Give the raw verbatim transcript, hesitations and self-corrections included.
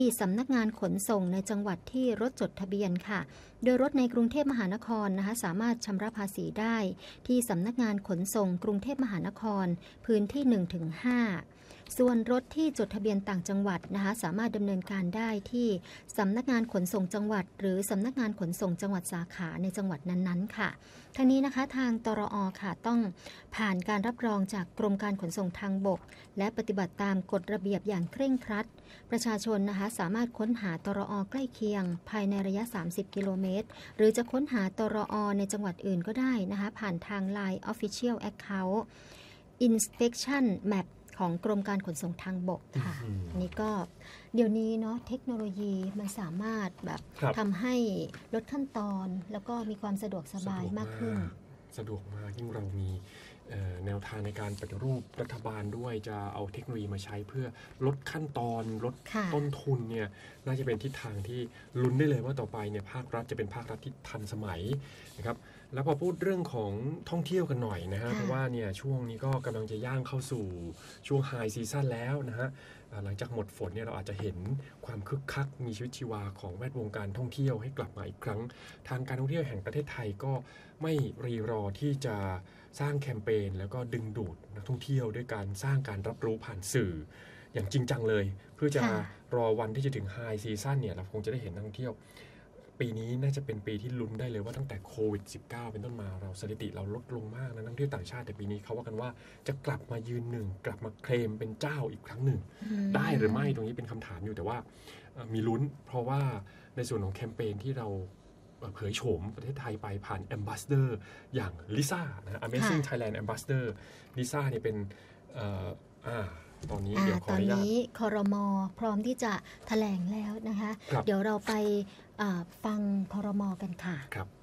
ที่สำนักงานขนส่งในจังหวัดที่รถจดทะเบียนค่ะโดยรถในกรุงเทพมหานครนะคะสามารถชำระภาษีได้ที่สำนักงานขนส่งกรุงเทพมหานครพื้นที่ หนึ่งถึงห้า ส่วนรถที่จดทะเบียนต่างจังหวัดนะคะสามารถดำเนินการได้ที่สำนักงานขนส่งจังหวัดหรือสำนักงานขนส่งจังหวัดสาขาในจังหวัดนั้นๆค่ะทั้งนี้นะคะทางตรอ.ค่ะต้องผ่านการรับรองจากกรมการขนส่งทางบกและปฏิบัติตามกฎระเบียบอย่างเคร่งครัดประชาชนนะคะสามารถค้นหาตรอ.ใกล้เคียงภายในระยะสามสิบกิโลเมตรหรือจะค้นหาตรอ.ในจังหวัดอื่นก็ได้นะคะผ่านทาง ไลน์ Official Account Inspection Map ของกรมการขนส่งทางบกค่ะอันนี้ก็เดี๋ยวนี้เนาะเทคโนโลยีมันสามารถแบบทำให้ลดขั้นตอนแล้วก็มีความสะดวกสบายมากขึ้นสะดวกมากยิ่งเรามีแนวทางในการปฏิรูปรัฐบาลด้วยจะเอาเทคโนโลยีมาใช้เพื่อลดขั้นตอนลดต้นทุนเนี่ยน่าจะเป็นทิศทางที่ลุ้นได้เลยว่าต่อไปเนี่ยภาครัฐจะเป็นภาครัฐที่ทันสมัยนะครับแล้วพอพูดเรื่องของท่องเที่ยวกันหน่อยนะฮะเพราะว่าเนี่ยช่วงนี้ก็กำลังจะย่างเข้าสู่ช่วงไฮซีซั่นแล้วนะฮะหลังจากหมดฝนเนี่ยเราอาจจะเห็นความคึกคักมีชีวิตชีวาของแวดวงการท่องเที่ยวให้กลับมาอีกครั้งทางการท่องเที่ยวแห่งประเทศไทยก็ไม่รีรอที่จะสร้างแคมเปญแล้วก็ดึงดูดนักท่องเที่ยวด้วยการสร้างการรับรู้ผ่านสื่ออย่างจริงจังเลยเพื่อจะรอวันที่จะถึงไฮซีซั่นเนี่ยเราคงจะได้เห็นนักท่องเที่ยวปีนี้น่าจะเป็นปีที่ลุ้นได้เลยว่าตั้งแต่โควิด สิบเก้า เป็นต้นมาเราสถิติเราลดลงมากนะนักท่องเที่ยวต่างชาติแต่ปีนี้เขาว่ากันว่าจะกลับมายืนหนึ่งกลับมาเคลมเป็นเจ้าอีกครั้งหนึ่งได้หรือไม่ตรงนี้เป็นคำถามอยู่แต่ว่ามีลุ้นเพราะว่าในส่วนของแคมเปญที่เราเผยโฉมประเทศไทยไปผ่าน Ambassador อย่างลิซ่านะ Amazing Thailand Ambassador ลิซ่าเนี่ยเป็นอ่าอ่าตอนนี้เดี๋ยวขออนุญาตตอนนี้ครม.พร้อมที่จะแถลงแล้วนะคะเดี๋ยวเราไปฟังครม.กันค่ะครับ